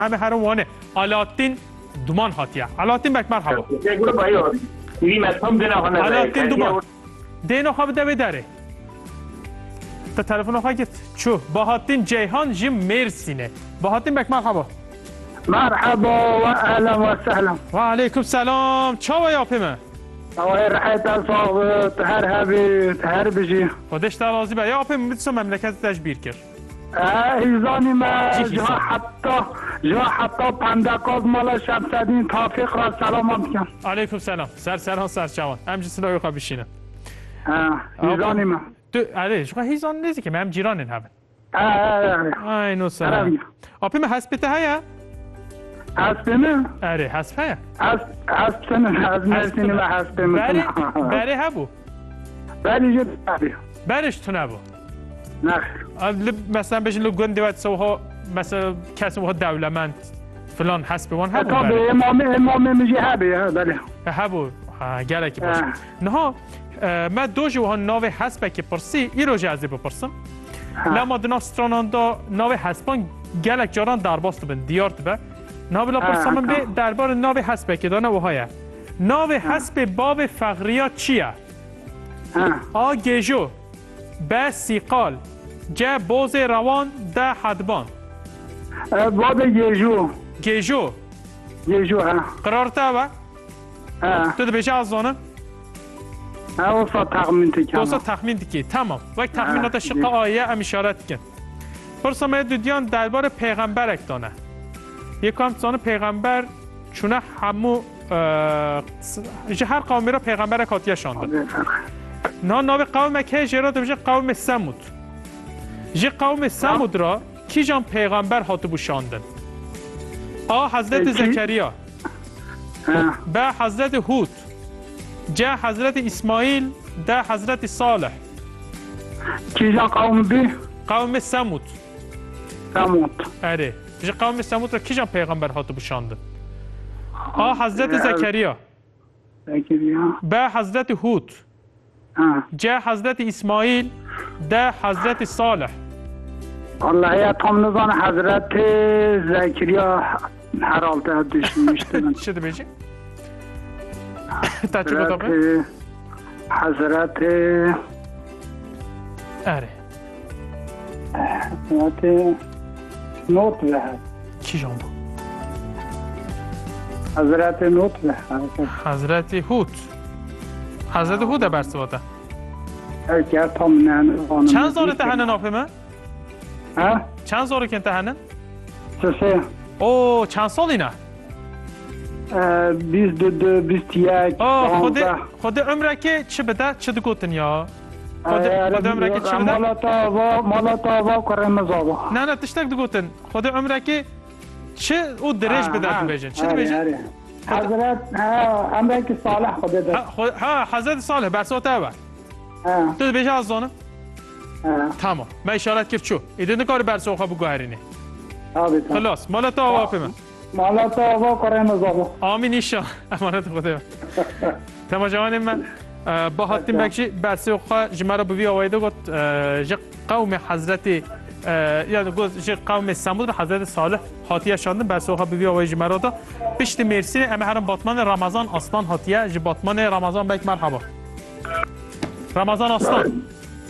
همه هر وانه آلاتین دومان هاتیه آلاتین بک مرحبا آلاتین دومان دینا خواب ده بداره تا تلفن آخواه گفت چو باهاتین جیهان جیم مرسینه باهاتین بک مرحبا مرحبا و اهلا و سهلا و علیکم سلام چاوه یا پیمه اوه رحیت اصاب تهر هبی تهر بجی خودش در رازی با یا پیمه میتونم مملکت تشبیر کرد ایزانی ما جا حتی پندکاز مالا شمسدین تافیق را سلام بکن علیکم سلام سر چوان همچه سلایی خواه بشینه ایزانی ما آره شما هیزان نیزی که من هم جیرانین همه اینو سلام آپیمه حسبته هیا؟ حسبه آره حسبه هیا؟ حسبه از مرسینی و حسبه بره هبو؟ بری جد بری برش تو نبو؟ نخیر مثلا بشین لو گنده وقت سوها مثلا کسی وها دولمند فلان حسبه وان هبو بره امام میجی هبه بله هبو گره که باشه نه ما دو جوها ناو حسبه که پرسی ای رو جازی بپرسم لما دو ناستراناندا ناو حسبان گلک جاران درباست بند دیارت به ناو لا پرسامن به دربار ناو حسبه که دانه وهایه ناو حسب باب فقریا چیه؟ آ گیجو ب سیقال ج بوز روان ده حدبان باب گیجو ها قرارته با؟ تو ده بیشه از دانه؟ اوسا تخمین تکی اوسا تخمین تکی تمام وقت تخمینات شق آیه ام اشارت کن پرسامه دودیان دربار پیغمبر اکتانه یکم زانه پیغمبر چونه همو هر قومی را پیغمبر کاتیه شانده ناو قوم که جرا بشه قوم سمود قوم سمود را کی جان پیغمبر هاتو بوشاندن حضرت زکریا به حضرت هود جا حضرت اسماعیل ده حضرت صالح کی جان قوم بی قوم سمود اره قوم سمود را کی جان پیغمبر هاتو بوشاندن حضرت زکریا به حضرت هود جا حضرت اسماعیل ده حضرت صالح الله یا تام نزان حضرت زکریا هر حالت دشمشتن چه ده بیجی؟ تا چی گفتم؟ حضرت اره حضرت نوت به کی جان بود؟ حضرت نوت به حضرت هود حضرت هود برسواته چند زاره تهنن آپیمه؟ چند زاره که تهنن؟ سه اوه چند سالی نه؟ 22 21 خود عمره که چه بده؟ چه دو گوتن یا؟ خود عمره که چه بده؟ مالا آوا کرم زاوا نه تشتک دو گوتن خود عمره که چه او درش بده دو بیجن؟ چه دو بیجن؟ حضرت عمره که صالح خود ده حضرت صالح برسواته اوه تو بیشه از دانه؟ تمام من اشارت کف چو ایده نکار برسو خواه بگو هرینه خلاص مالت آوا پیمه مالت آوا کرم زاوا آمین ایشا امانت خوده تمام جوانه من با حاتیم بکشی برسو خواه جمعه بوی آوایده گفت جه قوم حضرت یا گفت جه قوم سمود رو حضرت صالح حاتیه شاندن برسو خواه بوی آوای جمعه دا پشت مرسین امه هرم باتمان رمضان اصلان حاتیه جه باتمان رمضان بک مرحبا رمضان اصلان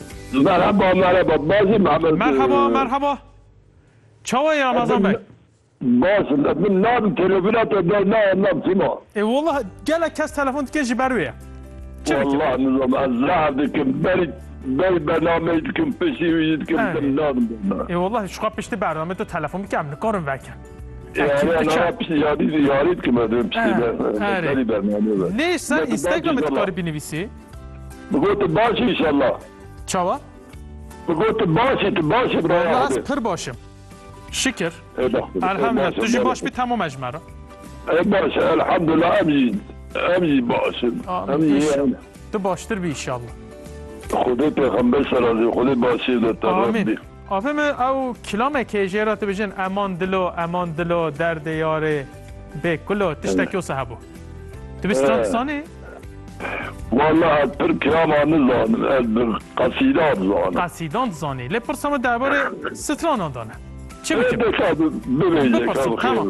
مرحبا چاوی رمضان بک باش من نام تلفونات نام سیما ای والله گله کس تلفن تکشی برویه والله نظام از راه کم بری برنامه کم پشیوید کم نام ای والله شقا پشت برنامه تو تلفن میکنم نکارم وکن انا پشت یارید که مدرم پشت برنامه نیش سر اینستاگرام تو کاری بنویسی بگو تو باشی انشالله چاوا بگو تو باشی برای از پر باشم شکر الحمدلله تو جی باش بی تمام اجمه را باشه الحمدلله امجی باشم تو باشتر بی انشالله خودی پیغمبر سرازی خودی باشی دوتا ربی آفهم او کلام که جیرات بجن امان دلو درد یاره به کلو تشتکیو صحبو تو بستران سانی؟ والله پر کلام آن قصیدان زانه قصیدان زانی لپرسام درباره ستران دانه چی بکن؟ ببینید بپرسید تمام